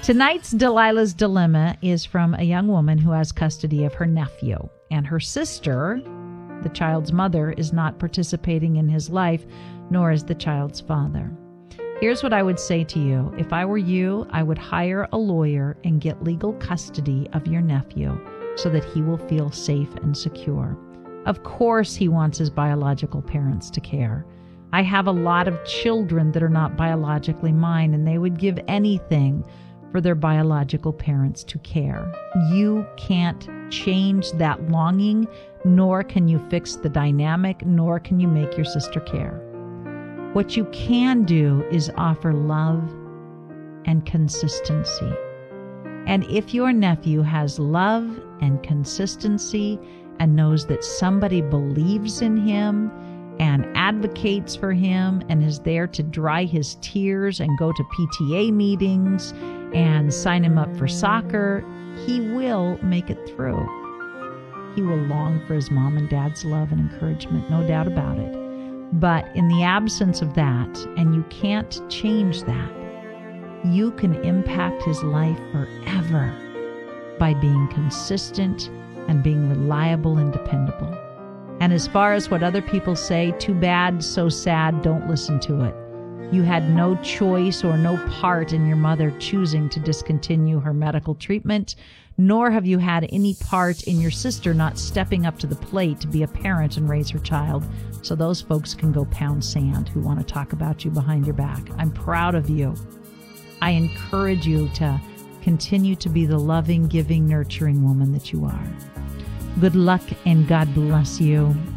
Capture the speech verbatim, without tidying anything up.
Tonight's Delilah's Dilemma is from a young woman who has custody of her nephew, and her sister, the child's mother, is not participating in his life, nor is the child's father. Here's what I would say to you. If I were you, I would hire a lawyer and get legal custody of your nephew so that he will feel safe and secure. Of course he wants his biological parents to care. I have a lot of children that are not biologically mine, and they would give anything for their biological parents to care. You can't change that longing, nor can you fix the dynamic, nor can you make your sister care. What you can do is offer love and consistency. And if your nephew has love and consistency and knows that somebody believes in him and advocates for him and is there to dry his tears and go to P T A meetings and sign him up for soccer, he will make it through. He will long for his mom and dad's love and encouragement, no doubt about it. But in the absence of that, and you can't change that, you can impact his life forever by being consistent and being reliable and dependable. And as far as what other people say, too bad, so sad, don't listen to it. You had no choice or no part in your mother choosing to discontinue her medical treatment, nor have you had any part in your sister not stepping up to the plate to be a parent and raise her child. So those folks can go pound sand who want to talk about you behind your back. I'm proud of you. I encourage you to continue to be the loving, giving, nurturing woman that you are. Good luck and God bless you.